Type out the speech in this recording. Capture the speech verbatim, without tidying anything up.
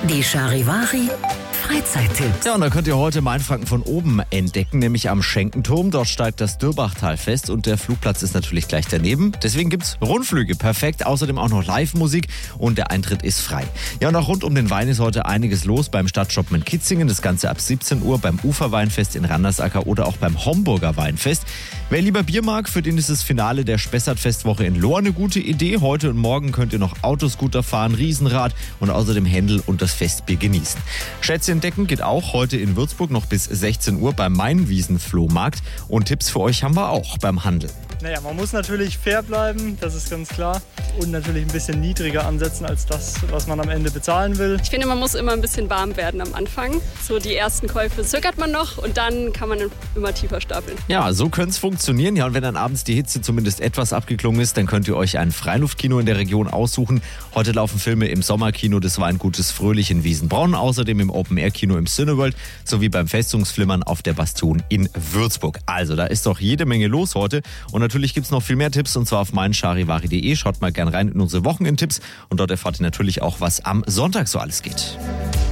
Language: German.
Die Charivari Freizeittipps. Ja, und da könnt ihr heute Mainfranken von oben entdecken, nämlich am Schenkenturm. Dort steigt das Dürbachtal fest und der Flugplatz ist natürlich gleich daneben. Deswegen gibt's Rundflüge, perfekt. Außerdem auch noch Live-Musik und der Eintritt ist frei. Ja, und auch rund um den Wein ist heute einiges los beim Stadtshoppen in Kitzingen. Das Ganze ab siebzehn Uhr beim Uferweinfest in Randersacker oder auch beim Homburger Weinfest. Wer lieber Bier mag, für den ist das Finale der Spessart-Festwoche in Lohr eine gute Idee. Heute und morgen könnt ihr noch Autoscooter fahren, Riesenrad und außerdem Händel und das Festbier genießen. Schätze entdecken geht auch heute in Würzburg noch bis sechzehn Uhr beim Mainwiesen-Flohmarkt. Und Tipps für euch haben wir auch beim Handel. Naja, man muss natürlich fair bleiben, das ist ganz klar. Und natürlich ein bisschen niedriger ansetzen als das, was man am Ende bezahlen will. Ich finde, man muss immer ein bisschen warm werden am Anfang. So die ersten Käufe zögert man noch und dann kann man immer tiefer stapeln. Ja, so könnte es funktionieren. Ja, und wenn dann abends die Hitze zumindest etwas abgeklungen ist, dann könnt ihr euch ein Freiluftkino in der Region aussuchen. Heute laufen Filme im Sommerkino des Weingutes Fröhlich in Wiesenbraun, außerdem im Open-Air-Kino im Cineworld sowie beim Festungsflimmern auf der Bastion in Würzburg. Also, da ist doch jede Menge los heute. Und natürlich gibt es noch viel mehr Tipps und zwar auf meincharivari punkt de. Schaut mal gern rein in unsere Wochenendtipps und dort erfahrt ihr natürlich auch, was am Sonntag so alles geht.